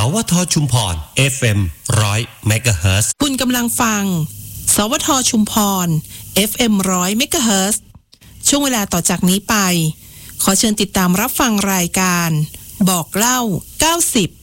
วทชุมพร FM 100 MHz คุณกำลังฟังสวทชุมพร FM 100 MHz ช่วงเวลาต่อจากนี้ไปขอเชิญติดตามรับฟังรายการบอกเล่า90